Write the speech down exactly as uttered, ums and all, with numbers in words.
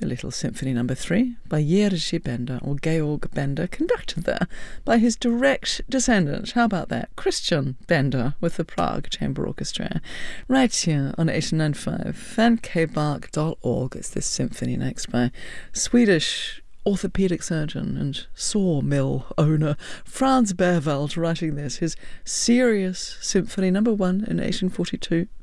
The Little Symphony Number three by Jerzy Bender, or Georg Bender, conducted there by his direct descendant. How about that? Christian Bender with the Prague Chamber Orchestra. Right here on eighty nine point five, fan k bark dot org. It's this symphony next by Swedish orthopedic surgeon and sawmill owner Franz Berwald, writing this, his Serious Symphony Number one in eighteen forty-two